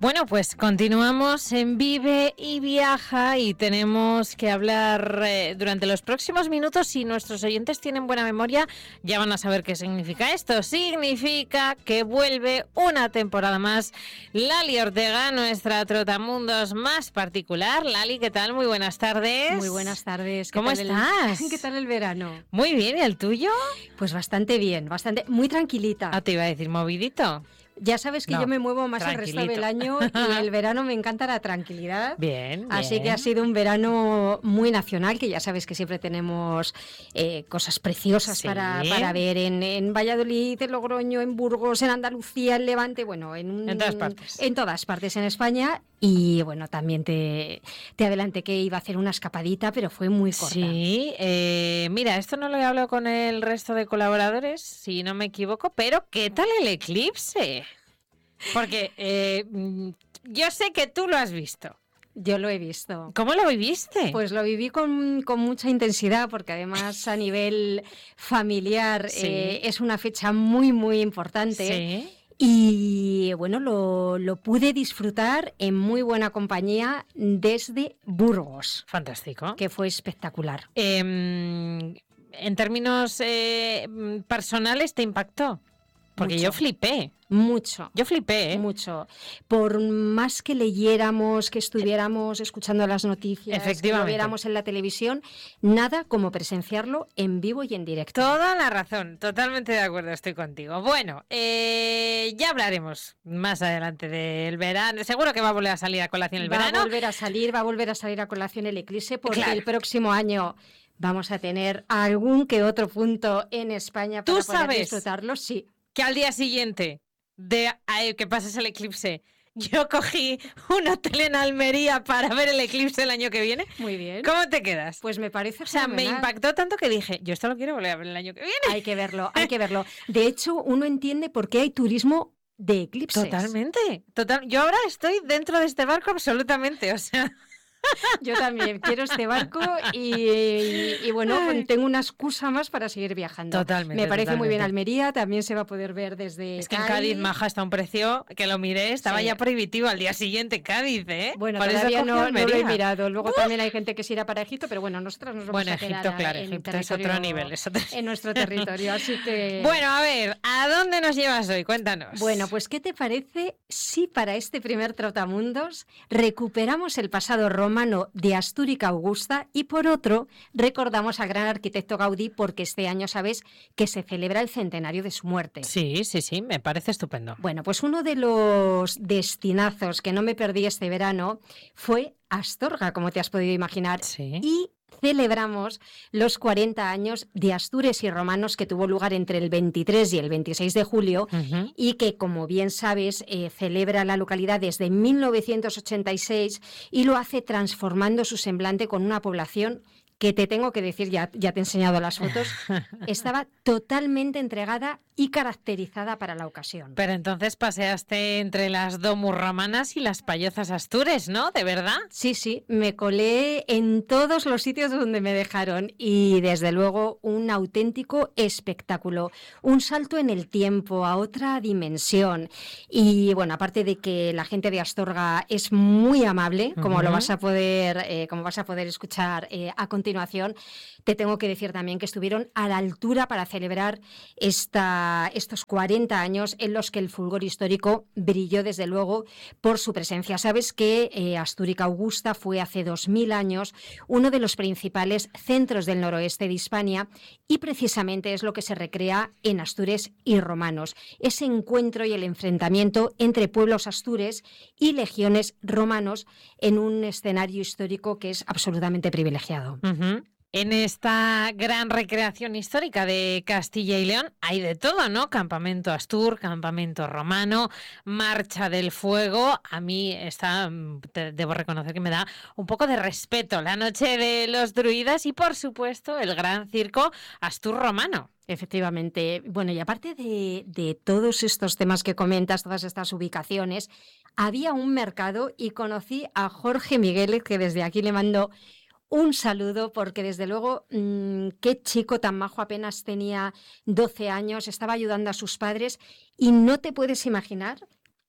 Bueno, pues continuamos en Vive y Viaja y tenemos que hablar durante los próximos minutos. Si nuestros oyentes tienen buena memoria, ya van a saber qué significa esto. Significa que vuelve una temporada más Lali Ortega, nuestra trotamundos más particular. Lali, ¿qué tal? Muy buenas tardes. Muy buenas tardes. ¿Cómo estás? ¿Qué tal el verano? Muy bien, ¿y el tuyo? Pues bastante bien, muy tranquilita. Ah, te iba a decir movidito. Ya sabes que yo me muevo más el resto del año y el verano me encanta la tranquilidad. Bien. Así que ha sido un verano muy nacional, que ya sabes que siempre tenemos cosas preciosas para ver en Valladolid, en Logroño, en Burgos, en Andalucía, en Levante, bueno, en todas partes. En todas partes en España. Y bueno, también te adelanté que iba a hacer una escapadita, pero fue muy corta. Sí, mira, esto no lo he hablado con el resto de colaboradores, si no me equivoco, pero ¿qué tal el eclipse? Porque yo sé que tú lo has visto. Yo lo he visto. ¿Cómo lo viviste? Pues lo viví con mucha intensidad, porque además a nivel familiar es una fecha muy, muy importante. Sí. Y bueno, lo pude disfrutar en muy buena compañía desde Burgos. Fantástico. Que fue espectacular. En términos personales, ¿te impactó? Porque yo flipé. Mucho. Yo flipé, Mucho. Por más que leyéramos, que estuviéramos escuchando las noticias, que lo viéramos en la televisión, nada como presenciarlo en vivo y en directo. Toda la razón, totalmente de acuerdo, estoy contigo. Bueno, ya hablaremos más adelante del verano. Seguro que va a volver a salir a colación el verano. Va a volver a salir a colación el eclipse, porque el próximo año vamos a tener algún que otro punto en España para poder disfrutarlo. Sí. Que al día siguiente de que pases el eclipse, yo cogí un hotel en Almería para ver el eclipse el año que viene. Muy bien. ¿Cómo te quedas? Pues me parece fenomenal. Me impactó tanto que dije, yo esto lo quiero volver a ver el año que viene. Hay que verlo. De hecho, uno entiende por qué hay turismo de eclipses. Totalmente. Yo ahora estoy dentro de este barco absolutamente, o sea... Yo también quiero este barco y bueno, tengo una excusa más para seguir viajando. Totalmente. Me parece muy bien Almería, también se va a poder ver desde Es que en Cádiz, Maja, está un precio que lo miré, estaba ya prohibitivo al día siguiente Cádiz, ¿eh? Bueno, todavía no lo he mirado. Luego también hay gente que se irá para Egipto, pero bueno, nosotros nos vamos a quedar Egipto es otro nivel. En nuestro territorio, así que... Bueno, a ver, ¿a dónde nos llevas hoy? Cuéntanos. Bueno, pues ¿qué te parece si para este primer Trotamundos recuperamos el pasado romano de Astúrica Augusta y por otro recordamos al gran arquitecto Gaudí, porque este año sabes que se celebra el centenario de su muerte? Sí, me parece estupendo. Bueno, pues uno de los destinazos que no me perdí este verano fue Astorga, como te has podido imaginar. Sí. Y celebramos los 40 años de Astures y Romanos, que tuvo lugar entre el 23 y el 26 de julio y que, como bien sabes, celebra la localidad desde 1986 y lo hace transformando su semblante con una población que te tengo que decir, ya te he enseñado las fotos, estaba totalmente entregada y caracterizada para la ocasión. Pero entonces paseaste entre las domus romanas y las payozas astures, ¿no? ¿De verdad? Sí, me colé en todos los sitios donde me dejaron y desde luego un auténtico espectáculo, un salto en el tiempo a otra dimensión. Y bueno, aparte de que la gente de Astorga es muy amable, como lo vas a poder, escuchar a continuación, te tengo que decir también que estuvieron a la altura para celebrar estos 40 años en los que el fulgor histórico brilló desde luego por su presencia. Sabes que Astúrica Augusta fue hace 2000 años uno de los principales centros del noroeste de Hispania y precisamente es lo que se recrea en Astures y Romanos, ese encuentro y el enfrentamiento entre pueblos astures y legiones romanos en un escenario histórico que es absolutamente privilegiado. En esta gran recreación histórica de Castilla y León hay de todo, ¿no? Campamento Astur, campamento romano, Marcha del Fuego. A mí debo reconocer que me da un poco de respeto. La Noche de los Druidas y, por supuesto, el gran circo Astur romano. Efectivamente. Bueno, y aparte de todos estos temas que comentas, todas estas ubicaciones, había un mercado y conocí a Jorge Migueles, que desde aquí le mando un saludo, porque desde luego qué chico tan majo, apenas tenía 12 años, estaba ayudando a sus padres y no te puedes imaginar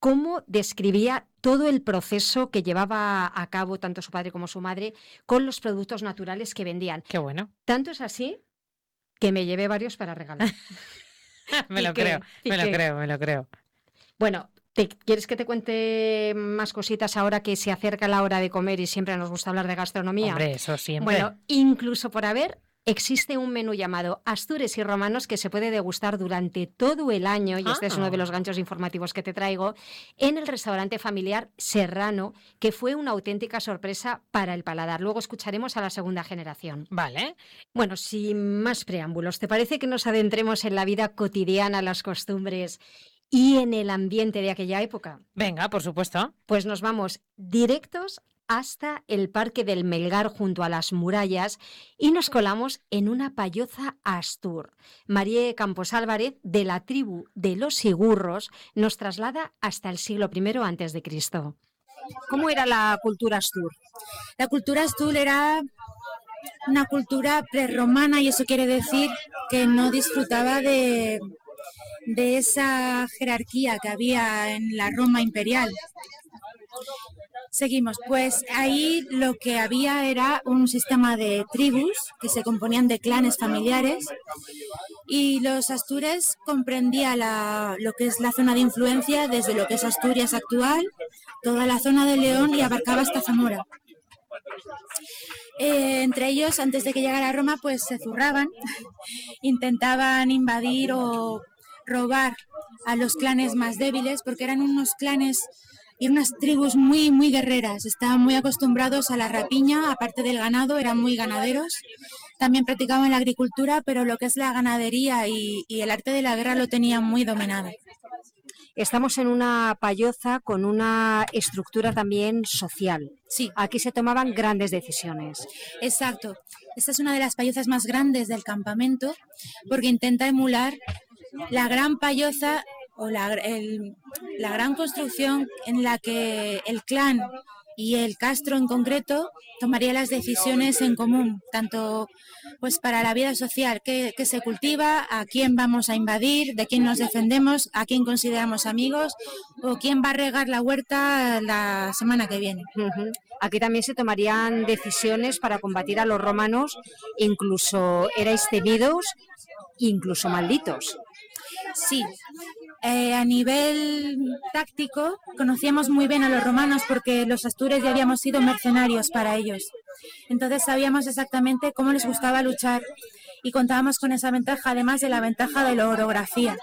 cómo describía todo el proceso que llevaba a cabo tanto su padre como su madre con los productos naturales que vendían. Qué bueno. Tanto es así que me llevé varios para regalar. Me lo creo. Bueno, ¿quieres que te cuente más cositas ahora que se acerca la hora de comer y siempre nos gusta hablar de gastronomía? Hombre, eso siempre. Bueno, incluso por haber, existe un menú llamado Astures y Romanos que se puede degustar durante todo el año, y este es uno de los ganchos informativos que te traigo, en el restaurante familiar Serrano, que fue una auténtica sorpresa para el paladar. Luego escucharemos a la segunda generación. Vale. Bueno, sin más preámbulos, ¿te parece que nos adentremos en la vida cotidiana, las costumbres y en el ambiente de aquella época? Venga, por supuesto. Pues nos vamos directos hasta el Parque del Melgar junto a las murallas y nos colamos en una payoza astur. María Campos Álvarez, de la tribu de los Sigurros, nos traslada hasta el siglo I a.C. ¿Cómo era la cultura astur? La cultura astur era una cultura prerromana, y eso quiere decir que no disfrutaba de esa jerarquía que había en la Roma imperial. Seguimos, pues ahí lo que había era un sistema de tribus que se componían de clanes familiares, y los astures comprendía lo que es la zona de influencia desde lo que es Asturias actual, toda la zona de León, y abarcaba hasta Zamora. Entre ellos, antes de que llegara a Roma, pues se zurraban, intentaban invadir o robar a los clanes más débiles, porque eran unos clanes y unas tribus muy, muy guerreras. Estaban muy acostumbrados a la rapiña, aparte del ganado, eran muy ganaderos. También practicaban la agricultura, pero lo que es la ganadería y el arte de la guerra lo tenían muy dominado. Estamos en una payoza con una estructura también social. Sí. Aquí se tomaban grandes decisiones. Exacto. Esta es una de las payozas más grandes del campamento, porque intenta emular la gran payoza o la gran construcción en la que el clan y el castro en concreto tomaría las decisiones en común, tanto pues para la vida social, qué se cultiva, a quién vamos a invadir, de quién nos defendemos, a quién consideramos amigos o quién va a regar la huerta la semana que viene. Uh-huh. Aquí también se tomarían decisiones para combatir a los romanos, incluso erais temidos, incluso malditos. Sí, a nivel táctico conocíamos muy bien a los romanos porque los astures ya habíamos sido mercenarios para ellos. Entonces sabíamos exactamente cómo les gustaba luchar y contábamos con esa ventaja, además de la ventaja de la orografía.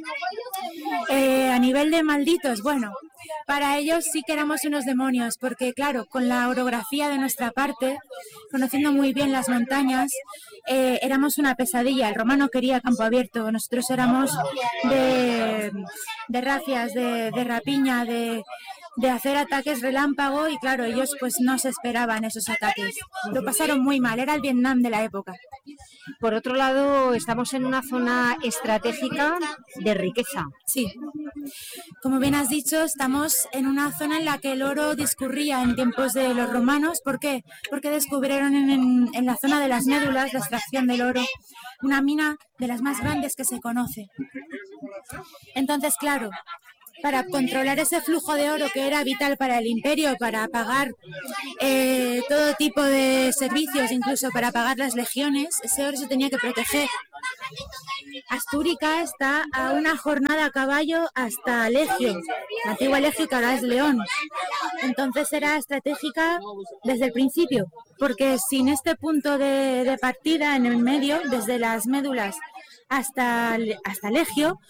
A nivel de malditos, bueno, para ellos sí que éramos unos demonios, porque claro, con la orografía de nuestra parte, conociendo muy bien las montañas, éramos una pesadilla. El romano quería campo abierto, nosotros éramos de racias, de rapiña, de hacer ataques relámpago, y claro, ellos pues no se esperaban esos ataques. Lo pasaron muy mal, era el Vietnam de la época. Por otro lado, estamos en una zona estratégica de riqueza. Sí, como bien has dicho, estamos en una zona en la que el oro discurría en tiempos de los romanos. ¿Por qué? Porque descubrieron en la zona de las médulas la extracción del oro, una mina de las más grandes que se conoce. Entonces, claro, para controlar ese flujo de oro que era vital para el imperio, para pagar todo tipo de servicios, incluso para pagar las legiones, ese oro se tenía que proteger. Astúrica está a una jornada a caballo hasta Legio, la antigua Legio que ahora es León. Entonces era estratégica desde el principio, porque sin este punto de partida en el medio, desde las médulas hasta Legio,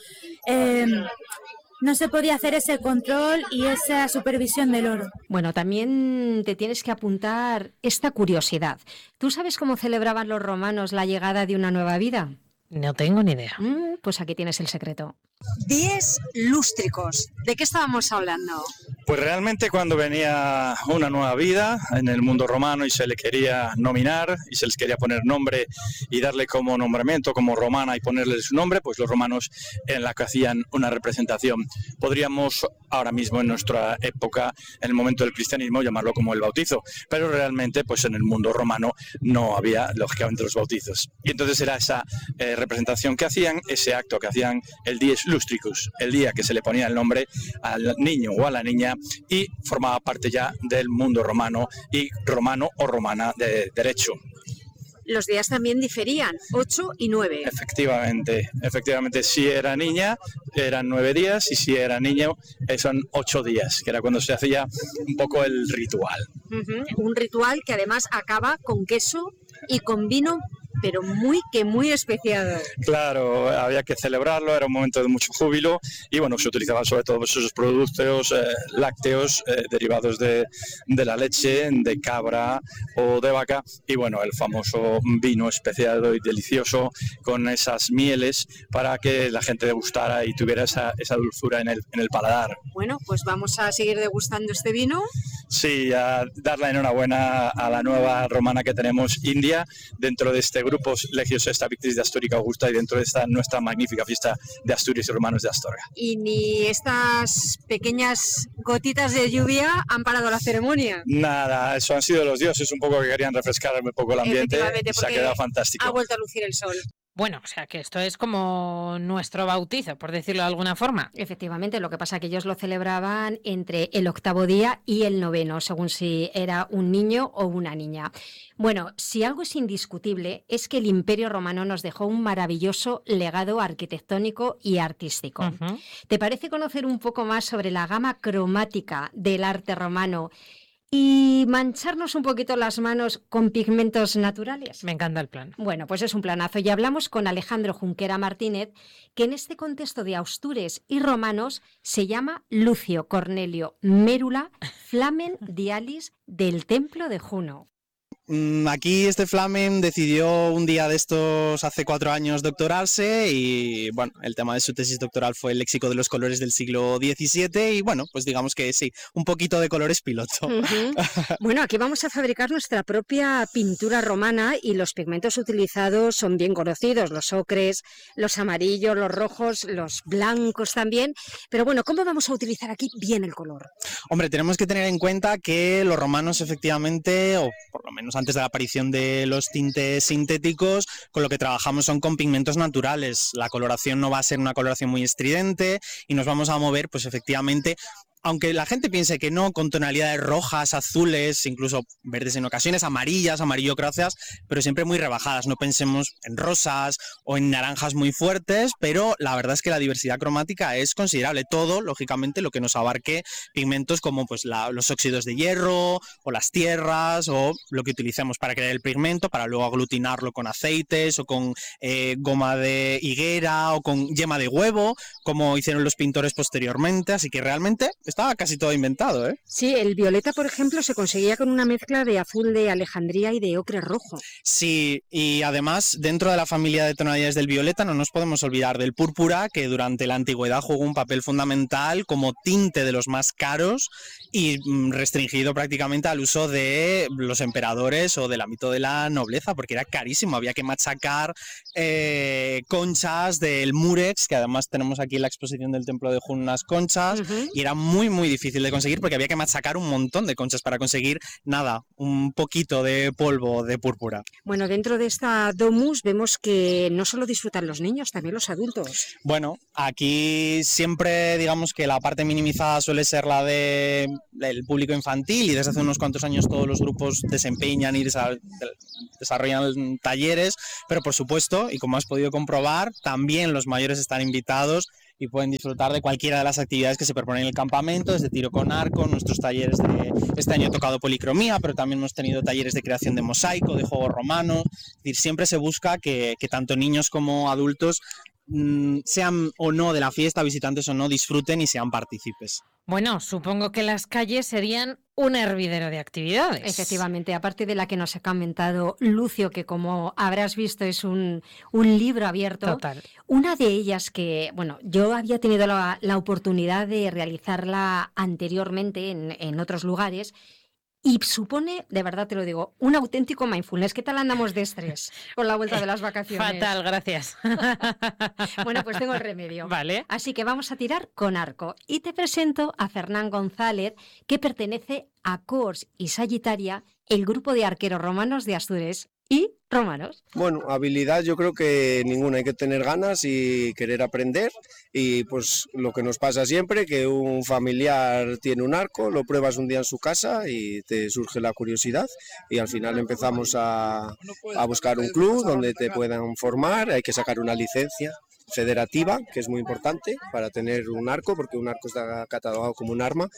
no se podía hacer ese control y esa supervisión del oro. Bueno, también te tienes que apuntar esta curiosidad. ¿Tú sabes cómo celebraban los romanos la llegada de una nueva vida? No tengo ni idea. Pues aquí tienes el secreto. Dies lústricos. ¿De qué estábamos hablando? Pues realmente cuando venía una nueva vida en el mundo romano y se le quería nominar y se les quería poner nombre y darle como nombramiento, como romana y ponerle su nombre, pues los romanos en la que hacían una representación. Podríamos ahora mismo en nuestra época, en el momento del cristianismo, llamarlo como el bautizo, pero realmente pues en el mundo romano no había lógicamente los bautizos. Y entonces era esa representación que hacían, ese acto que hacían el dies lustricus, el día que se le ponía el nombre al niño o a la niña, y formaba parte ya del mundo romano y romano o romana de derecho. Los días también diferían, 8 y 9. Efectivamente, si era niña eran 9 días y si era niño son 8 días, que era cuando se hacía un poco el ritual. Un ritual que además acaba con queso y con vino, pero muy especiado. Claro, había que celebrarlo, era un momento de mucho júbilo y bueno, se utilizaban sobre todo esos productos lácteos derivados de la leche, de cabra o de vaca y bueno, el famoso vino especiado y delicioso con esas mieles para que la gente degustara y tuviera esa dulzura en el paladar. Bueno, pues vamos a seguir degustando este vino. Sí, a dar la enhorabuena a la nueva romana que tenemos, India, dentro de este grupo Legio Sexta Victrix de Astúrica Augusta y dentro de esta nuestra magnífica fiesta de Asturias y Romanos de Astorga. Y ni estas pequeñas gotitas de lluvia han parado la ceremonia. Nada, eso han sido los dioses un poco que querían refrescar un poco el ambiente y se ha quedado fantástico. Ha vuelto a lucir el sol. Bueno, o sea que esto es como nuestro bautizo, por decirlo de alguna forma. Efectivamente, lo que pasa es que ellos lo celebraban entre el 8º día y el 9º, según si era un niño o una niña. Bueno, si algo es indiscutible es que el Imperio Romano nos dejó un maravilloso legado arquitectónico y artístico. Uh-huh. ¿Te parece conocer un poco más sobre la gama cromática del arte romano y mancharnos un poquito las manos con pigmentos naturales? Me encanta el plan. Bueno, pues es un planazo. Y hablamos con Alejandro Junquera Martínez, que en este contexto de Astures y romanos se llama Lucio Cornelio Mérula Flamen Dialis del Templo de Juno. Aquí este Flamen decidió un día de estos hace 4 años doctorarse y bueno, el tema de su tesis doctoral fue el léxico de los colores del siglo XVII y bueno, pues digamos que sí, un poquito de colores piloto. Uh-huh. Bueno, aquí vamos a fabricar nuestra propia pintura romana y los pigmentos utilizados son bien conocidos, los ocres, los amarillos, los rojos, los blancos también, pero bueno, ¿cómo vamos a utilizar aquí bien el color? Hombre, tenemos que tener en cuenta que los romanos efectivamente, o por lo menos antes de la aparición de los tintes sintéticos, con lo que trabajamos son con pigmentos naturales. La coloración no va a ser una coloración muy estridente y nos vamos a mover, pues efectivamente, aunque la gente piense que no, con tonalidades rojas, azules, incluso verdes en ocasiones, amarillas, amarillocráceas, pero siempre muy rebajadas. No pensemos en rosas o en naranjas muy fuertes, pero la verdad es que la diversidad cromática es considerable. Todo, lógicamente, lo que nos abarque pigmentos como pues los óxidos de hierro o las tierras o lo que utilicemos para crear el pigmento, para luego aglutinarlo con aceites o con goma de higuera o con yema de huevo, como hicieron los pintores posteriormente. Así que realmente estaba casi todo inventado, ¿eh? Sí, el violeta, por ejemplo, se conseguía con una mezcla de azul de Alejandría y de ocre rojo. Sí, y además, dentro de la familia de tonalidades del violeta no nos podemos olvidar del púrpura, que durante la antigüedad jugó un papel fundamental como tinte de los más caros y restringido prácticamente al uso de los emperadores o del ámbito de la nobleza, porque era carísimo, había que machacar conchas del murex, que además tenemos aquí en la exposición del Templo de Juno unas conchas, y era muy difícil de conseguir porque había que machacar un montón de conchas para conseguir nada, un poquito de polvo de púrpura. Bueno, dentro de esta domus vemos que no solo disfrutan los niños, también los adultos. Bueno, aquí siempre digamos que la parte minimizada suele ser la del público infantil y desde hace unos cuantos años todos los grupos desempeñan y desarrollan talleres, pero por supuesto, y como has podido comprobar, también los mayores están invitados y pueden disfrutar de cualquiera de las actividades que se proponen en el campamento, desde tiro con arco, nuestros talleres este año he tocado policromía, pero también hemos tenido talleres de creación de mosaico, de juegos romanos. Es decir, siempre se busca que tanto niños como adultos, sean o no de la fiesta, visitantes o no, disfruten y sean partícipes. Bueno, supongo que las calles serían un hervidero de actividades. Efectivamente, aparte de la que nos ha comentado Lucio, que como habrás visto es un libro abierto. Total. Una de ellas que, bueno, yo había tenido la oportunidad de realizarla anteriormente en otros lugares. Y supone, de verdad te lo digo, un auténtico mindfulness. ¿Qué tal andamos de estrés con la vuelta de las vacaciones? Fatal, gracias. Bueno, pues tengo el remedio. Vale. Así que vamos a tirar con arco. Y te presento a Fernán González, que pertenece a Cors y Sagittaria, el grupo de arqueros romanos de Astures y romanos. Bueno, habilidad yo creo que ninguna, hay que tener ganas y querer aprender, y pues lo que nos pasa siempre, que un familiar tiene un arco, lo pruebas un día en su casa y te surge la curiosidad, y al final empezamos a buscar un club donde te puedan formar, hay que sacar una licencia federativa, que es muy importante para tener un arco, porque un arco está catalogado como un arma,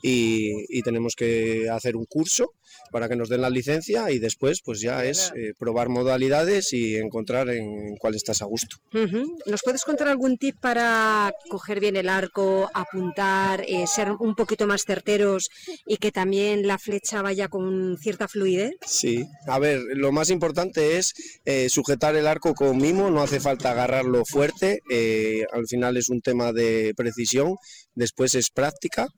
y tenemos que hacer un curso para que nos den la licencia, y después pues ya es probar modalidades y encontrar en cuál estás a gusto. ¿Nos puedes contar algún tip para coger bien el arco, apuntar, ser un poquito más certeros y que también la flecha vaya con cierta fluidez? Sí, a ver, lo más importante es sujetar el arco con mimo, no hace falta agarrarlo fuerte, al final es un tema de precisión, después es práctica.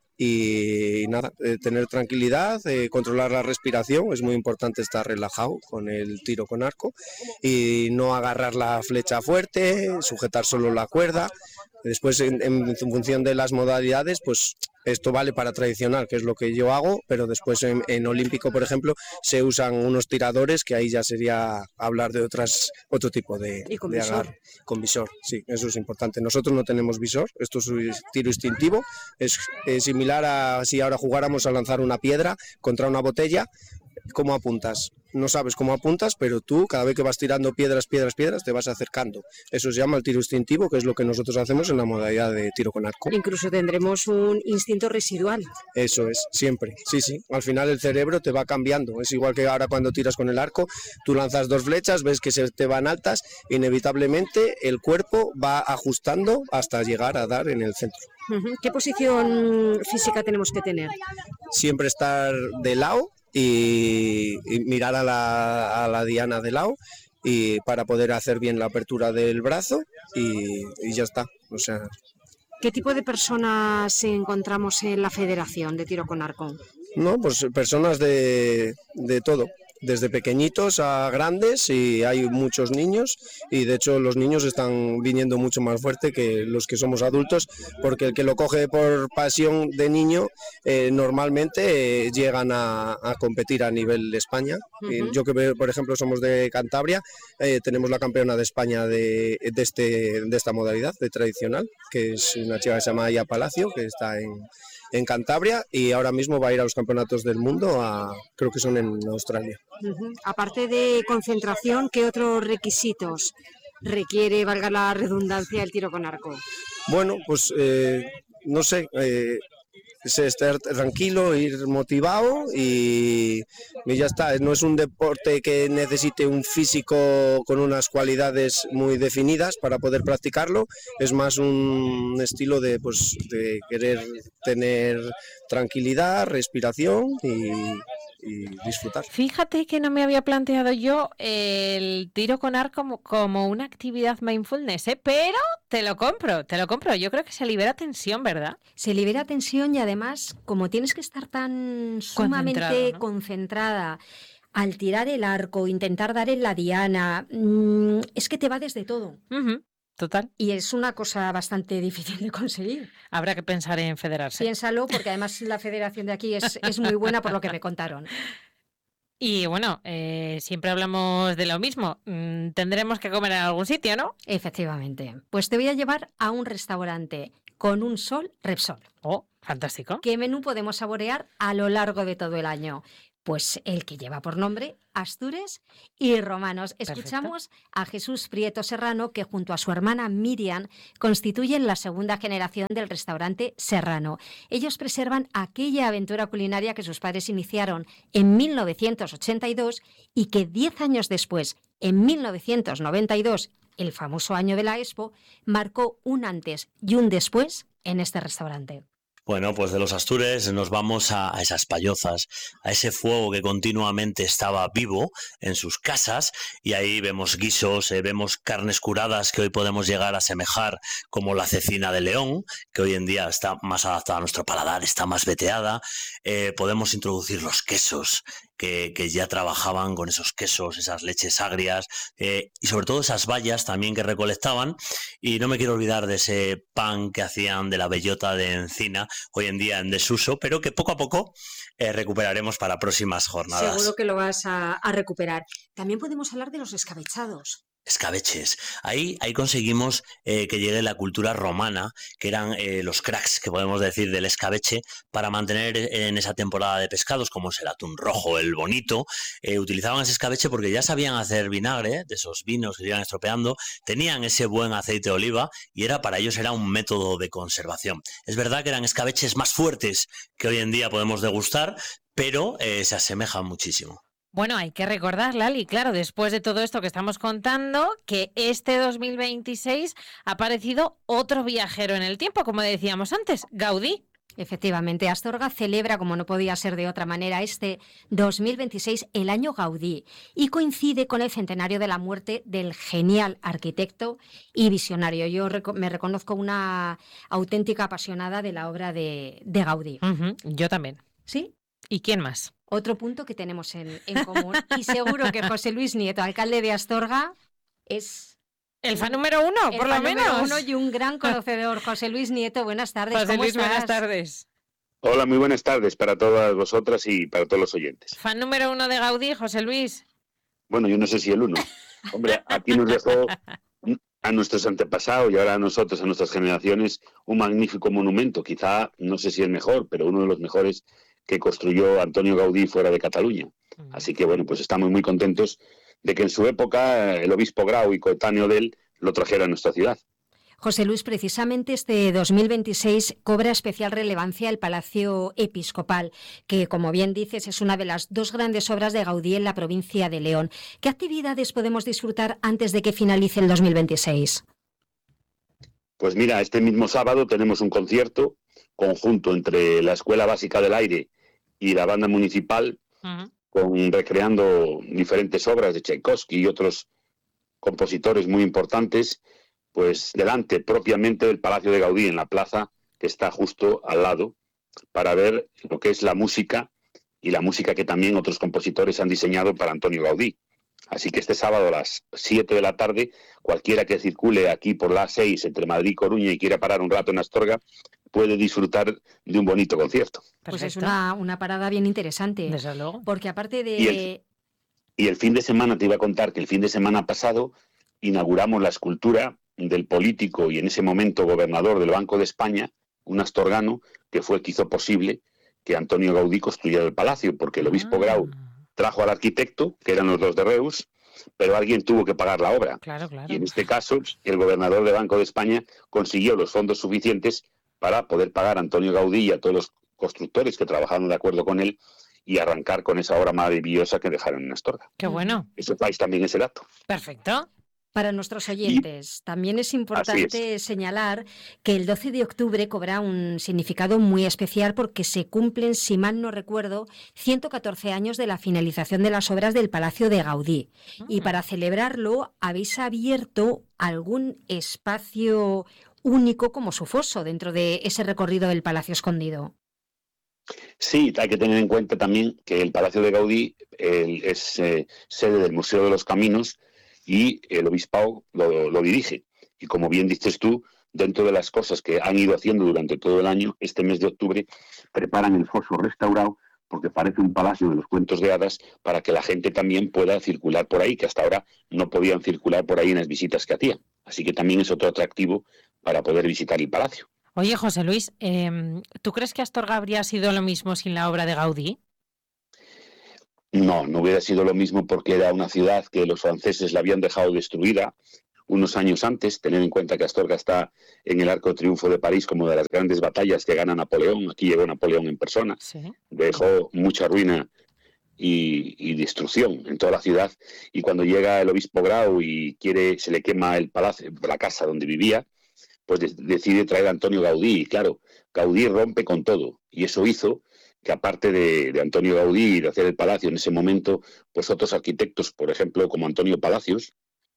Y nada, tener tranquilidad, controlar la respiración, es muy importante estar relajado con el tiro con arco y no agarrar la flecha fuerte, sujetar solo la cuerda. Después en función de las modalidades, pues esto vale para tradicional, que es lo que yo hago, pero después en olímpico, por ejemplo, se usan unos tiradores, que ahí ya sería hablar de otro tipo de agarre. Con visor, sí, eso es importante. Nosotros no tenemos visor, esto es un tiro instintivo, es similar a si ahora jugáramos a lanzar una piedra contra una botella. ¿Cómo apuntas? No sabes cómo apuntas, pero tú cada vez que vas tirando piedras, te vas acercando. Eso se llama el tiro instintivo, que es lo que nosotros hacemos en la modalidad de tiro con arco. Incluso tendremos un instinto residual. Eso es, siempre, sí. Al final el cerebro te va cambiando. Es igual que ahora cuando tiras con el arco, tú lanzas 2 flechas, ves que se te van altas, inevitablemente el cuerpo va ajustando hasta llegar a dar en el centro. ¿Qué posición física tenemos que tener? Siempre estar de lado y mirar a la diana de lado, y para poder hacer bien la apertura del brazo y ya está. O sea, ¿qué tipo de personas encontramos en la Federación de Tiro con Arco? No, pues personas de todo, desde pequeñitos a grandes, y hay muchos niños, y de hecho los niños están viniendo mucho más fuerte que los que somos adultos, porque el que lo coge por pasión de niño normalmente llegan a competir a nivel de España. Yo que por ejemplo somos de Cantabria, tenemos la campeona de España de esta modalidad de tradicional, que es una chica que se llama Aya Palacio, que está en Cantabria, y ahora mismo va a ir a los campeonatos del mundo, creo que son en Australia. Aparte de concentración, ¿qué otros requisitos requiere, valga la redundancia, el tiro con arco? Bueno, pues no sé, estar tranquilo, ir motivado y ya está. No es un deporte que necesite un físico con unas cualidades muy definidas para poder practicarlo, es más un estilo de querer tener tranquilidad, respiración y disfrutar. Fíjate que no me había planteado yo el tiro con arco como una actividad mindfulness, pero te lo compro. Yo creo que se libera tensión, ¿verdad? Se libera tensión, y además, como tienes que estar tan sumamente concentrada al tirar el arco, intentar dar en la diana, es que te va desde todo. Total. Y es una cosa bastante difícil de conseguir. Habrá que pensar en federarse. Piénsalo, porque además la federación de aquí es muy buena, por lo que me contaron. Y bueno, siempre hablamos de lo mismo. Tendremos que comer en algún sitio, ¿no? Efectivamente. Pues te voy a llevar a un restaurante con un sol Repsol. Oh, fantástico. ¿Qué menú podemos saborear a lo largo de todo el año? Pues el que lleva por nombre Astures y Romanos. Escuchamos a Jesús Prieto Serrano, que junto a su hermana Miriam constituyen la segunda generación del restaurante Serrano. Ellos preservan aquella aventura culinaria que sus padres iniciaron en 1982 y que 10 años después, en 1992, el famoso año de la Expo, marcó un antes y un después en este restaurante. Bueno, pues de los Astures nos vamos a esas payozas, a ese fuego que continuamente estaba vivo en sus casas, y ahí vemos guisos, vemos carnes curadas que hoy podemos llegar a asemejar como la cecina de león, que hoy en día está más adaptada a nuestro paladar, está más veteada. Podemos introducir los quesos, que ya trabajaban con esos quesos, esas leches agrias, y sobre todo esas bayas también que recolectaban. Y no me quiero olvidar de ese pan que hacían de la bellota de encina, hoy en día en desuso, pero que poco a poco recuperaremos para próximas jornadas. Seguro que lo vas a recuperar. También podemos hablar de los escabechados. Escabeches. Ahí conseguimos que llegue la cultura romana, que eran los cracks, que podemos decir, del escabeche, para mantener en esa temporada de pescados, como es el atún rojo, el bonito. Utilizaban ese escabeche porque ya sabían hacer vinagre, de esos vinos que se iban estropeando, tenían ese buen aceite de oliva y para ellos era un método de conservación. Es verdad que eran escabeches más fuertes que hoy en día podemos degustar, pero se asemejan muchísimo. Bueno, hay que recordar, Lali, claro, después de todo esto que estamos contando, que este 2026 ha aparecido otro viajero en el tiempo, como decíamos antes, Gaudí. Efectivamente, Astorga celebra, como no podía ser de otra manera, este 2026 el año Gaudí y coincide con el centenario de la muerte del genial arquitecto y visionario. Yo me reconozco una auténtica apasionada de la obra de Gaudí. Yo también. ¿Sí? ¿Y quién más? Otro punto que tenemos en común. Y seguro que José Luis Nieto, alcalde de Astorga, es... El fan número uno, por lo menos. Número uno y un gran conocedor. José Luis Nieto, buenas tardes. José Luis, ¿cómo estás? buenas tardes. Hola, muy buenas tardes para todas vosotras y para todos los oyentes. Fan número uno de Gaudí, José Luis. Bueno, yo no sé si el uno. Hombre, aquí nos dejó a nuestros antepasados y ahora a nosotros, a nuestras generaciones, un magnífico monumento. Quizá, no sé si el mejor, pero uno de los mejores que construyó Antonio Gaudí fuera de Cataluña. Así que, bueno, pues estamos muy contentos de que en su época el obispo Grau y coetáneo de él lo trajera a nuestra ciudad. José Luis, precisamente este 2026 cobra especial relevancia el Palacio Episcopal, que, como bien dices, es una de las dos grandes obras de Gaudí en la provincia de León. ¿Qué actividades podemos disfrutar antes de que finalice el 2026? Pues mira, este mismo sábado tenemos un concierto conjunto entre la Escuela Básica del Aire y la banda municipal, recreando diferentes obras de Tchaikovsky y otros compositores muy importantes, pues delante propiamente del Palacio de Gaudí, en la plaza que está justo al lado, para ver lo que es la música y la música que también otros compositores han diseñado para Antonio Gaudí. Así que este sábado a las 7 de la tarde, cualquiera que circule aquí por la A6 entre Madrid y Coruña y quiera parar un rato en Astorga, puede disfrutar de un bonito concierto. Pues es una parada bien interesante. Desde luego. Porque aparte de... Y el fin de semana, te iba a contar que el fin de semana pasado inauguramos la escultura del político y en ese momento gobernador del Banco de España, un astorgano, que fue el que hizo posible que Antonio Gaudí construyera el palacio, porque el obispo Grau trajo al arquitecto, que eran los dos de Reus, pero alguien tuvo que pagar la obra. Claro. Y en este caso, el gobernador del Banco de España consiguió los fondos suficientes para poder pagar a Antonio Gaudí y a todos los constructores que trabajaron de acuerdo con él y arrancar con esa obra maravillosa que dejaron en Astorga. Qué bueno. Eso traes también ese dato. Perfecto. Para nuestros oyentes, también es importante señalar que el 12 de octubre cobra un significado muy especial porque se cumplen, si mal no recuerdo, 114 años de la finalización de las obras del Palacio de Gaudí. Y para celebrarlo, habéis abierto algún espacio único como su foso dentro de ese recorrido del Palacio Escondido. Sí, hay que tener en cuenta también que el Palacio de Gaudí es sede del Museo de los Caminos y el obispado lo dirige. Y como bien dices tú, dentro de las cosas que han ido haciendo durante todo el año, este mes de octubre preparan el foso restaurado porque parece un palacio de los cuentos de hadas para que la gente también pueda circular por ahí, que hasta ahora no podían circular por ahí en las visitas que hacían. Así que también es otro atractivo para poder visitar el palacio. Oye, José Luis, ¿tú crees que Astorga habría sido lo mismo sin la obra de Gaudí? No hubiera sido lo mismo porque era una ciudad que los franceses la habían dejado destruida unos años antes. Tener en cuenta que Astorga está en el Arco de Triunfo de París como de las grandes batallas que gana Napoleón. Aquí llegó Napoleón en persona. Sí. Dejó mucha ruina y destrucción en toda la ciudad. Y cuando llega el obispo Grau y se le quema el palacio, la casa donde vivía, pues decide traer a Antonio Gaudí. Y claro, Gaudí rompe con todo. Y eso hizo que, aparte de Antonio Gaudí y de hacer el palacio en ese momento, pues otros arquitectos, por ejemplo, como Antonio Palacios,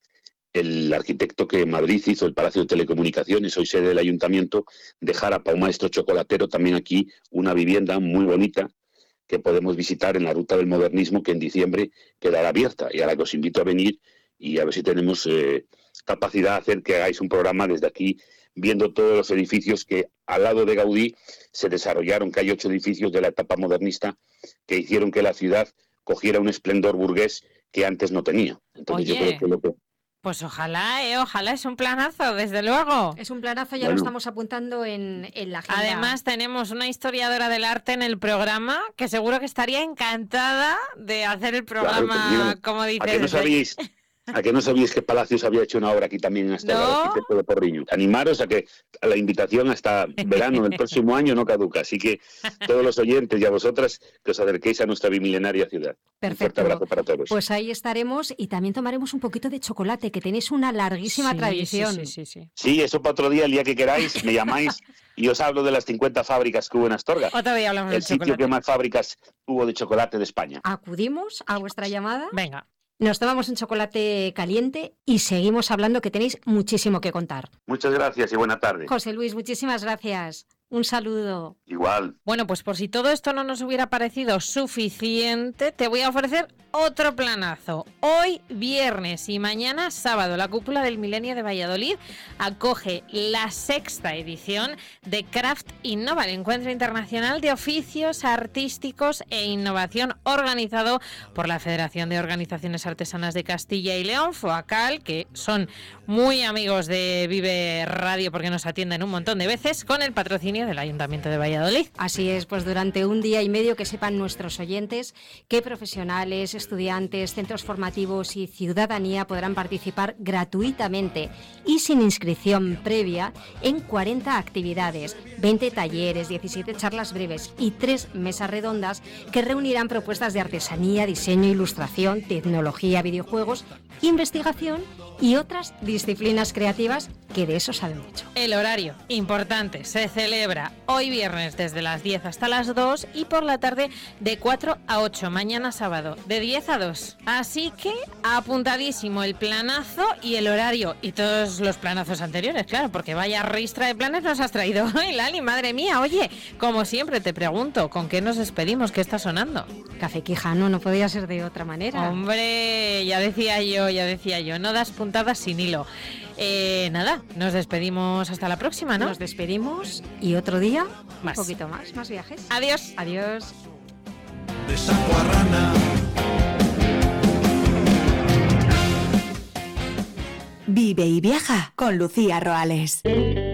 el arquitecto que en Madrid hizo el Palacio de Telecomunicaciones, hoy sede del Ayuntamiento, dejara para un maestro chocolatero también aquí una vivienda muy bonita que podemos visitar en la Ruta del Modernismo, que en diciembre quedará abierta, y a la que os invito a venir y a ver si tenemos capacidad de hacer que hagáis un programa desde aquí, viendo todos los edificios que al lado de Gaudí se desarrollaron, que hay 8 edificios de la etapa modernista que hicieron que la ciudad cogiera un esplendor burgués que antes no tenía. Entonces, Oye, yo creo que lo que... Pues ojalá, es un planazo, desde luego. Es un planazo, ya lo estamos apuntando en la agenda. Además, tenemos una historiadora del arte en el programa que seguro que estaría encantada de hacer el programa, como dices. ¿A que no sabíais que Palacios había hecho una obra aquí también hasta el arquitecto de Porriño? Animaros a que la invitación hasta verano del próximo año no caduca. Así que todos los oyentes y a vosotras que os acerquéis a nuestra bimilenaria ciudad. Perfecto. Un fuerte abrazo para todos. Pues ahí estaremos y también tomaremos un poquito de chocolate, que tenéis una larguísima tradición. Sí, eso para otro día, el día que queráis, me llamáis y os hablo de las 50 fábricas que hubo en Astorga. Otro día hablamos del chocolate. El sitio que más fábricas hubo de chocolate de España. Acudimos a vuestra llamada. Venga. Nos tomamos un chocolate caliente y seguimos hablando, que tenéis muchísimo que contar. Muchas gracias y buena tarde. José Luis, muchísimas gracias. Un saludo. Igual. Bueno, pues por si todo esto no nos hubiera parecido suficiente, te voy a ofrecer otro planazo. Hoy viernes y mañana sábado, la Cúpula del Milenio de Valladolid acoge la 6ª edición de Craft Innova, el encuentro internacional de oficios artísticos e innovación, organizado por la Federación de Organizaciones Artesanas de Castilla y León, FOACAL, que son muy amigos de Vive Radio porque nos atienden un montón de veces, con el patrocinio del Ayuntamiento de Valladolid. Así es, pues durante un día y medio, que sepan nuestros oyentes que profesionales, estudiantes, centros formativos y ciudadanía podrán participar gratuitamente y sin inscripción previa en 40 actividades, 20 talleres, 17 charlas breves y 3 mesas redondas que reunirán propuestas de artesanía, diseño, ilustración, tecnología, videojuegos, investigación y otras disciplinas creativas, que de eso saben mucho. El horario, importante, se celebra hoy viernes desde las 10 hasta las 2 y por la tarde de 4 a 8, mañana sábado de 10 a 2. Así que apuntadísimo el planazo y el horario y todos los planazos anteriores, claro, porque vaya ristra de planes nos has traído hoy, Lali, madre mía. Oye, como siempre te pregunto, ¿con qué nos despedimos? ¿Qué está sonando? Café Quijano, no podía ser de otra manera. Hombre, ya decía yo, no das puntadas sin hilo. Nada, nos despedimos hasta la próxima, ¿no? Nos despedimos y otro día más. Un poquito más viajes. Adiós. Adiós. De saco a rana. Vive y viaja con Lucía Roales.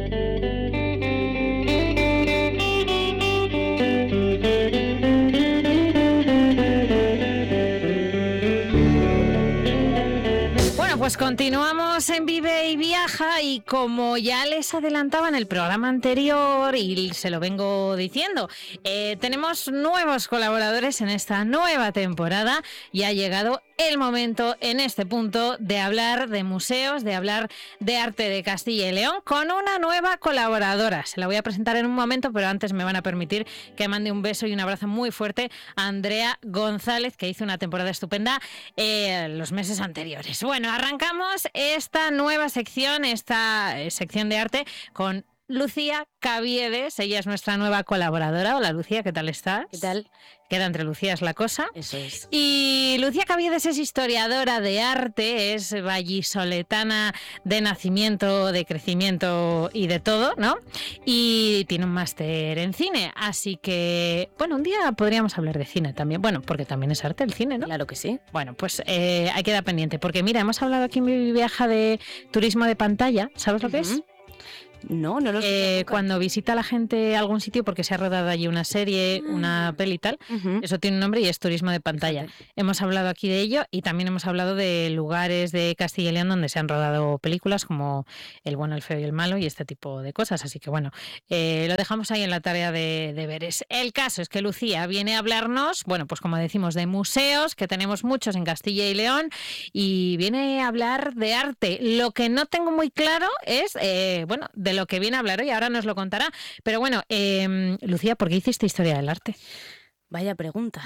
Pues continuamos en Vive y Viaja y como ya les adelantaba en el programa anterior y se lo vengo diciendo, tenemos nuevos colaboradores en esta nueva temporada y ha llegado el momento en este punto de hablar de museos, de hablar de arte de Castilla y León con una nueva colaboradora. Se la voy a presentar en un momento, pero antes me van a permitir que mande un beso y un abrazo muy fuerte a Andrea González, que hizo una temporada estupenda los meses anteriores. Bueno, arrancamos esta nueva sección, esta sección de arte con Lucía Caviedes. Ella es nuestra nueva colaboradora. Hola Lucía, ¿qué tal estás? ¿Qué tal? Queda entre Lucías la cosa. Eso es. Y Lucía Caviedes es historiadora de arte, es vallisoletana de nacimiento, de crecimiento y de todo, ¿no? Y tiene un máster en cine, así que, bueno, un día podríamos hablar de cine también. Bueno, porque también es arte el cine, ¿no? Claro que sí. Bueno, pues ahí queda pendiente, porque mira, hemos hablado aquí en mi viaje de turismo de pantalla, ¿sabes lo que es? No lo sé. Cuando visita la gente a algún sitio porque se ha rodado allí una serie, una peli y tal, eso tiene un nombre y es turismo de pantalla. Hemos hablado aquí de ello y también hemos hablado de lugares de Castilla y León donde se han rodado películas como El bueno, el feo y el malo y este tipo de cosas. Así que bueno, lo dejamos ahí en la tarea de deberes. El caso es que Lucía viene a hablarnos, bueno, pues como decimos, de museos, que tenemos muchos en Castilla y León, y viene a hablar de arte. Lo que no tengo muy claro es, bueno, de lo que viene a hablar hoy, ahora nos lo contará. Pero bueno, Lucía, ¿por qué hiciste Historia del Arte? Vaya pregunta.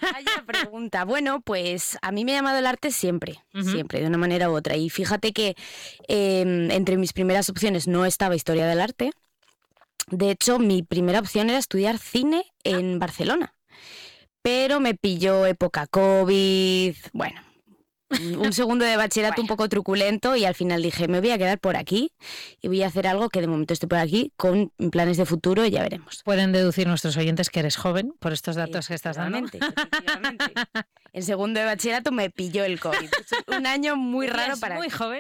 Bueno, pues a mí me ha llamado el arte siempre, de una manera u otra. Y fíjate que entre mis primeras opciones no estaba Historia del Arte. De hecho, mi primera opción era estudiar cine en Barcelona. Pero me pilló época COVID, bueno, un segundo de bachillerato un poco truculento y al final dije, me voy a quedar por aquí y voy a hacer algo que de momento estoy por aquí con planes de futuro y ya veremos. Pueden deducir nuestros oyentes que eres joven por estos datos que estás dando. Efectivamente. En segundo de bachillerato me pilló el COVID. Un año muy raro para mí. Muy joven.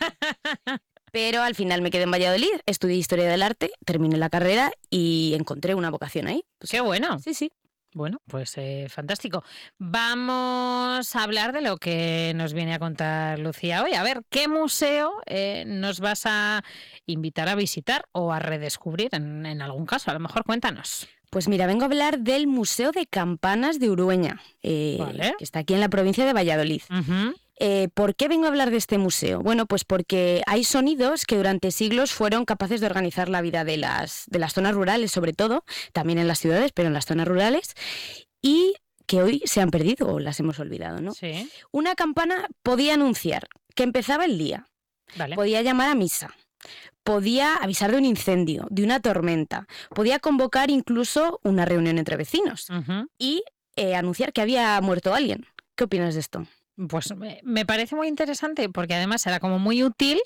Pero al final me quedé en Valladolid, estudié Historia del Arte, terminé la carrera y encontré una vocación ahí. Pues, ¡qué bueno! Sí. Bueno, pues fantástico. Vamos a hablar de lo que nos viene a contar Lucía hoy. A ver, ¿qué museo nos vas a invitar a visitar o a redescubrir en algún caso? A lo mejor cuéntanos. Pues mira, vengo a hablar del Museo de Campanas de Urueña, Vale. que está aquí en la provincia de Valladolid. ¿Por qué vengo a hablar de este museo? Bueno, pues porque hay sonidos que durante siglos fueron capaces de organizar la vida de las zonas rurales, sobre todo, también en las ciudades, pero en las zonas rurales, y que hoy se han perdido o las hemos olvidado, ¿no? Sí. Una campana podía anunciar que empezaba el día, Vale. podía llamar a misa, podía avisar de un incendio, de una tormenta, podía convocar incluso una reunión entre vecinos y anunciar que había muerto alguien. ¿Qué opinas de esto? Pues me parece muy interesante porque además era como muy útil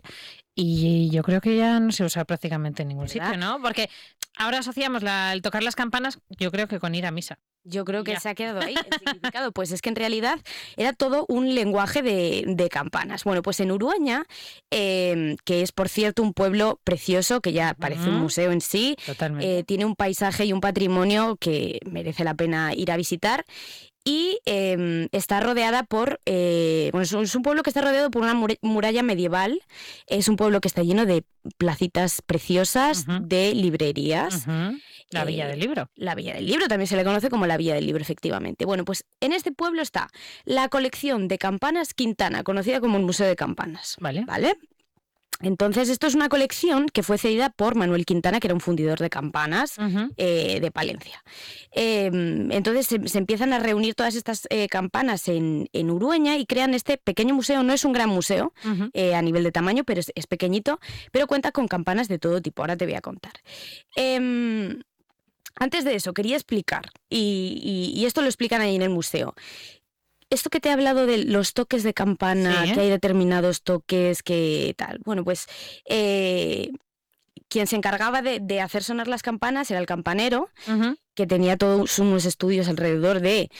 y yo creo que ya no se usa prácticamente en ningún sitio, ¿no? Porque ahora asociamos el tocar las campanas, yo creo que con ir a misa. Yo creo que se ha quedado ahí el significado. Pues es que en realidad era todo un lenguaje de campanas. Bueno, pues en Urueña, que es por cierto un pueblo precioso, que ya parece un museo en sí, tiene un paisaje y un patrimonio que merece la pena ir a visitar. Y está rodeada por... bueno, es un pueblo que está rodeado por una muralla medieval. Es un pueblo que está lleno de placitas preciosas, de librerías. La Villa del Libro. La Villa del Libro, también se le conoce como la Villa del Libro, efectivamente. Bueno, pues en este pueblo está la colección de campanas Quintana, conocida como el Museo de Campanas. ¿Vale? Entonces, esto es una colección que fue cedida por Manuel Quintana, que era un fundidor de campanas de Palencia. Entonces, se empiezan a reunir todas estas campanas en Urueña y crean este pequeño museo. No es un gran museo a nivel de tamaño, pero es pequeñito, pero cuenta con campanas de todo tipo. Ahora te voy a contar. Antes de eso, quería explicar, y esto lo explican ahí en el museo. Esto que te he hablado de los toques de campana, que hay determinados toques que tal. Bueno, pues quien se encargaba de hacer sonar las campanas era el campanero, que tenía todos unos estudios alrededor de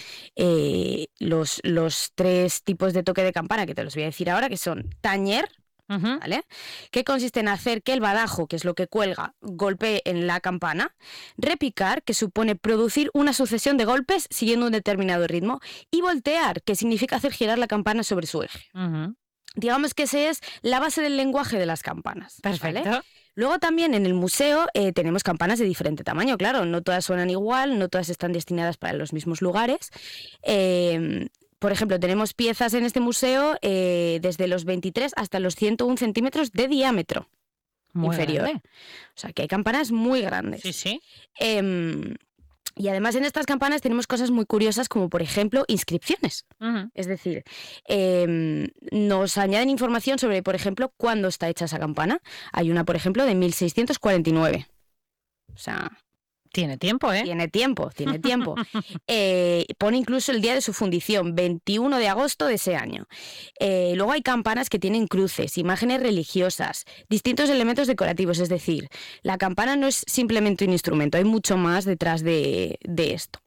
los tres tipos de toque de campana, que te los voy a decir ahora, que son tañer, ¿vale? Que consiste en hacer que el badajo, que es lo que cuelga, golpee en la campana; repicar, que supone producir una sucesión de golpes siguiendo un determinado ritmo; y voltear, que significa hacer girar la campana sobre su eje. Digamos que esa es la base del lenguaje de las campanas. Perfecto. ¿Vale? Luego también en el museo tenemos campanas de diferente tamaño, claro, no todas suenan igual, no todas están destinadas para los mismos lugares. Por ejemplo, tenemos piezas en este museo desde los 23 hasta los 101 centímetros de diámetro inferior. Grande. O sea, que hay campanas muy grandes. Sí. Y además en estas campanas tenemos cosas muy curiosas como, por ejemplo, inscripciones. Es decir, nos añaden información sobre, por ejemplo, cuándo está hecha esa campana. Hay una, por ejemplo, de 1649. O sea... Tiene tiempo, ¿eh? Tiene tiempo. Pone incluso el día de su fundición, 21 de agosto de ese año. Luego hay campanas que tienen cruces, imágenes religiosas, distintos elementos decorativos. Es decir, la campana no es simplemente un instrumento, hay mucho más detrás de esto.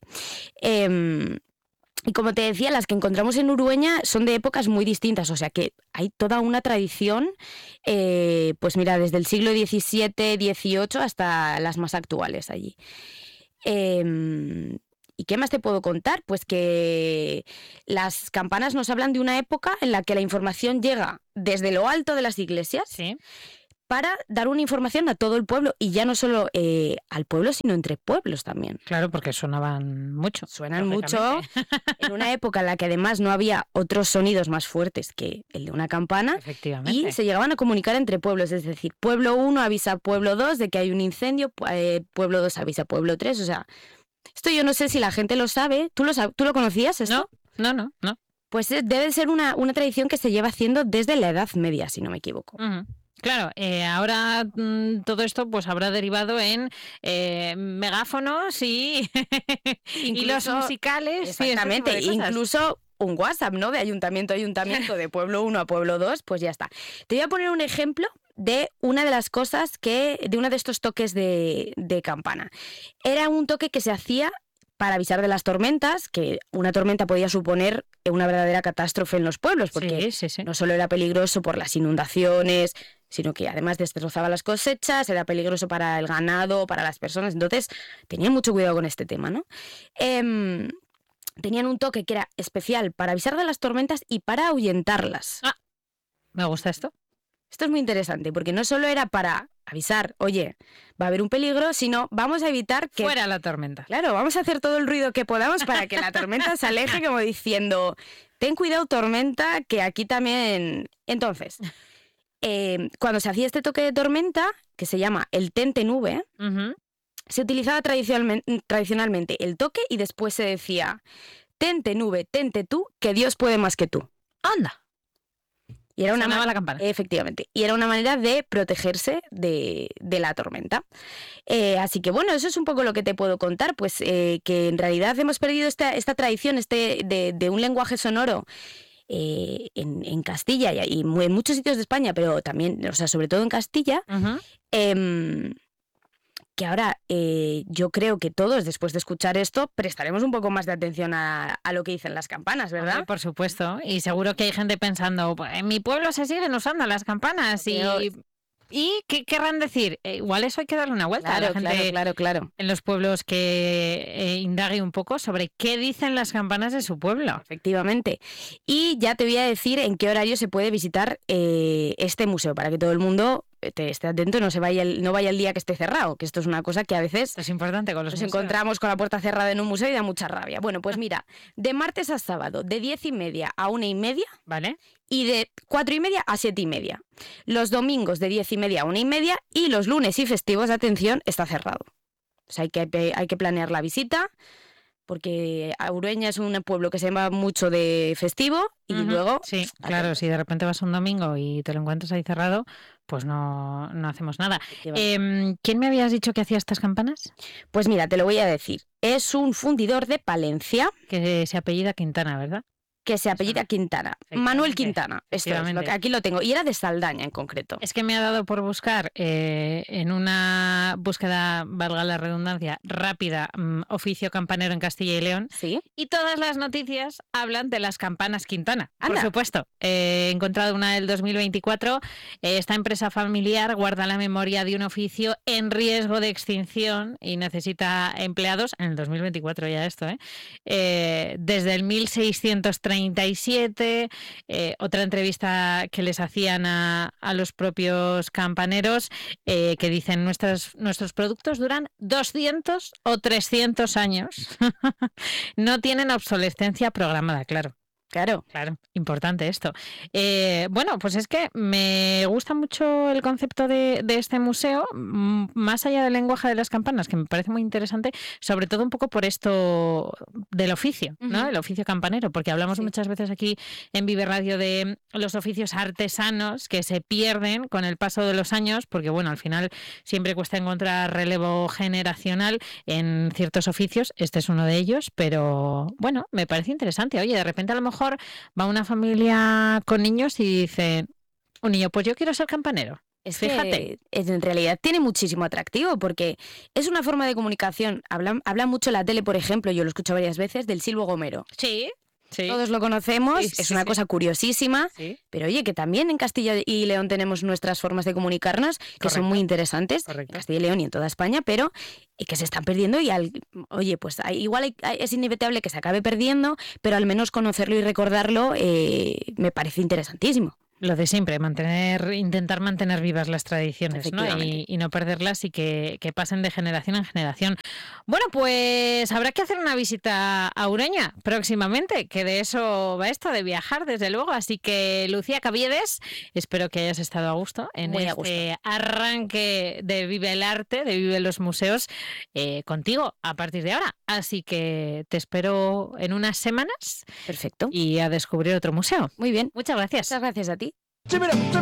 Y como te decía, las que encontramos en Urueña son de épocas muy distintas, o sea que hay toda una tradición, pues mira, desde el siglo XVII, XVIII hasta las más actuales allí. ¿Y qué más te puedo contar? Pues que las campanas nos hablan de una época en la que la información llega desde lo alto de las iglesias para dar una información a todo el pueblo, y ya no solo al pueblo, sino entre pueblos también. Claro, porque sonaban mucho. Suenan mucho en una época en la que además no había otros sonidos más fuertes que el de una campana. Efectivamente. Y se llegaban a comunicar entre pueblos, es decir, pueblo 1 avisa a pueblo 2 de que hay un incendio, pueblo 2 avisa a pueblo 3, o sea, esto yo no sé si la gente lo sabe. ¿Tú lo conocías esto? No. Pues debe ser una tradición que se lleva haciendo desde la Edad Media, si no me equivoco. Uh-huh. Claro, ahora todo esto pues habrá derivado en megáfonos y hilos musicales. Exactamente, y incluso un WhatsApp, ¿no? De ayuntamiento a ayuntamiento, de pueblo 1 a pueblo 2, pues ya está. Te voy a poner un ejemplo de una de las cosas de uno de estos toques de campana. Era un toque que se hacía para avisar de las tormentas, que una tormenta podía suponer una verdadera catástrofe en los pueblos, porque sí. no solo era peligroso por las inundaciones, sino que además destrozaba las cosechas, era peligroso para el ganado, para las personas. Entonces tenían mucho cuidado con este tema, ¿no? Tenían un toque que era especial para avisar de las tormentas y para ahuyentarlas. Me gusta esto. Esto es muy interesante, porque no solo era para avisar, oye, va a haber un peligro, sino vamos a evitar que... Fuera la tormenta. Claro, vamos a hacer todo el ruido que podamos para que la tormenta se aleje, como diciendo, ten cuidado tormenta, que aquí también... Entonces, cuando se hacía este toque de tormenta, que se llama el tente nube, se utilizaba tradicionalmente el toque y después se decía, tente nube, tente tú, que Dios puede más que tú. ¡Anda! Y era sonaba la campana. Efectivamente. Y era una manera de protegerse de la tormenta. Así que bueno, eso es un poco lo que te puedo contar, pues que en realidad hemos perdido esta tradición de un lenguaje sonoro en Castilla y en muchos sitios de España, pero también, o sea, sobre todo en Castilla, que ahora yo creo que todos, después de escuchar esto, prestaremos un poco más de atención a lo que dicen las campanas, ¿verdad? Hombre, por supuesto, y seguro que hay gente pensando, en mi pueblo se siguen usando las campanas ¿Y qué querrán decir? Igual eso hay que darle una vuelta a la gente claro. en los pueblos que indague un poco sobre qué dicen las campanas de su pueblo. Efectivamente. Y ya te voy a decir en qué horario se puede visitar este museo, para que todo el mundo esté atento y no vaya el día que esté cerrado, que esto es una cosa que a veces es importante con los museos. Encontramos con la puerta cerrada en un museo y da mucha rabia. Bueno, pues mira, de martes a sábado, de 10:30 a 1:30, ¿vale? Y de 4:30 a 7:30. Los domingos de 10:30 a 1:30 y los lunes y festivos, atención, está cerrado. O sea, hay que planear la visita, porque Urueña es un pueblo que se llama mucho de festivo y luego... Sí, claro, si de repente vas un domingo y te lo encuentras ahí cerrado, pues no hacemos nada. ¿Quién me habías dicho que hacía estas campanas? Pues mira, te lo voy a decir. Es un fundidor de Palencia. Que se apellida Quintana, ¿verdad? Que se apellida Quintana. Manuel Quintana. Esto es lo que aquí lo tengo. Y era de Saldaña en concreto. Es que me ha dado por buscar en una búsqueda, valga la redundancia, rápida, oficio campanero en Castilla y León. Sí. Y todas las noticias hablan de las campanas Quintana. Anda. Por supuesto. He encontrado una del 2024. Esta empresa familiar guarda la memoria de un oficio en riesgo de extinción y necesita empleados, en el 2024 ya esto, desde el 1637. Otra entrevista que les hacían a los propios campaneros que dicen nuestros productos duran 200 o 300 años. No tienen obsolescencia programada, claro. Claro, importante esto. Bueno, pues es que me gusta mucho el concepto de este museo, más allá del lenguaje de las campanas, que me parece muy interesante, sobre todo un poco por esto del oficio, ¿no? El oficio campanero, porque hablamos muchas veces aquí en Vive Radio de los oficios artesanos que se pierden con el paso de los años, porque bueno, al final siempre cuesta encontrar relevo generacional en ciertos oficios, este es uno de ellos, pero bueno, me parece interesante. Oye, de repente a lo mejor va una familia con niños y dice, un niño, pues yo quiero ser campanero. Fíjate. En realidad tiene muchísimo atractivo porque es una forma de comunicación. Habla mucho la tele, por ejemplo, yo lo escucho varias veces, del silbo gomero. Sí. Todos lo conocemos, es una cosa curiosísima, pero oye, que también en Castilla y León tenemos nuestras formas de comunicarnos que son muy interesantes, en Castilla y León y en toda España, pero que se están perdiendo y oye, pues igual es inevitable que se acabe perdiendo, pero al menos conocerlo y recordarlo me parece interesantísimo. Lo de siempre, intentar mantener vivas las tradiciones, ¿no? Y no perderlas y que pasen de generación en generación. Bueno, pues habrá que hacer una visita a Ureña próximamente, que de eso va esto, de viajar, desde luego. Así que, Lucía Caviedes, espero que hayas estado a gusto en este arranque de Vive el Arte, de Vive los Museos, contigo a partir de ahora. Así que te espero en unas semanas. Perfecto. Y a descubrir otro museo. Muy bien. Muchas gracias. Muchas gracias a ti.